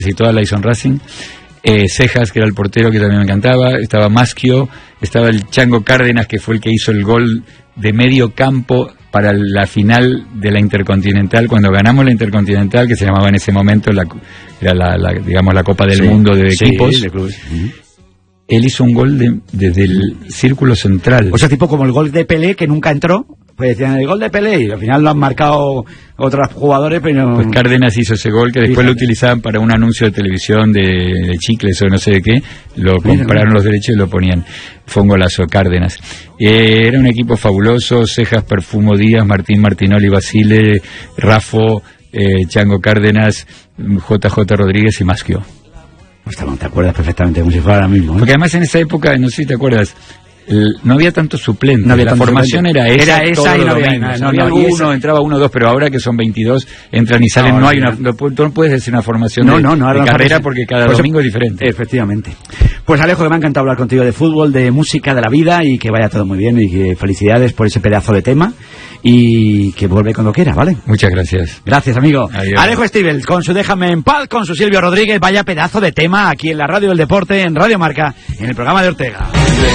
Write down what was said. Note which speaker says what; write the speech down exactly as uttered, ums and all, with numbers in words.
Speaker 1: y toda la hizo en Racing. Eh, Cejas, que era el portero, que también me encantaba. Estaba Maschio, estaba el Chango Cárdenas, que fue el que hizo el gol de medio campo para la final de la Intercontinental, cuando ganamos la Intercontinental, que se llamaba en ese momento la, era la, la digamos la Copa del sí, Mundo de
Speaker 2: sí,
Speaker 1: equipos.
Speaker 2: De clubes. Uh-huh.
Speaker 1: Él hizo un gol de, desde el círculo central.
Speaker 2: O sea, tipo como el gol de Pelé, que nunca entró. Pues decían, el gol de Pelé, y al final lo han marcado otros jugadores, pero...
Speaker 1: Pues Cárdenas hizo ese gol, que después Fíjate. lo utilizaban para un anuncio de televisión de, de chicles o no sé de qué. Lo compraron los derechos y lo ponían. Fue un golazo, Cárdenas. Eh, era un equipo fabuloso: Cejas, Perfumo, Díaz, Martín, Martinoli, Basile, Rafo, eh, Chango Cárdenas, J J Rodríguez y Maschio.
Speaker 2: Pues te acuerdas perfectamente, como si fuera ahora mismo, ¿eh?
Speaker 1: Porque además en esa época, no sé si te acuerdas, el, no había tanto suplente, no había la formación suplente. era esa,
Speaker 2: era esa y no había,
Speaker 1: no,
Speaker 2: no,
Speaker 1: había
Speaker 2: no,
Speaker 1: uno,
Speaker 2: esa...
Speaker 1: entraba uno o dos, pero ahora que son veintidós, entran y salen, no, no, no hay una, no, tú no puedes decir una formación
Speaker 2: no,
Speaker 1: de,
Speaker 2: no, no,
Speaker 1: de
Speaker 2: no,
Speaker 1: carrera no, porque cada pues, domingo es diferente.
Speaker 2: Efectivamente. Pues Alejo, que me ha encantado hablar contigo de fútbol, de música, de la vida, y que vaya todo muy bien, y que felicidades por ese pedazo de tema, y que vuelve cuando quiera, ¿vale?
Speaker 1: Muchas gracias.
Speaker 2: Gracias, amigo.
Speaker 1: Adiós.
Speaker 2: Alejo Stivel, con su Déjame en Paz, con su Silvio Rodríguez, vaya pedazo de tema aquí en la Radio del Deporte, en Radio Marca, en el programa de Ortega.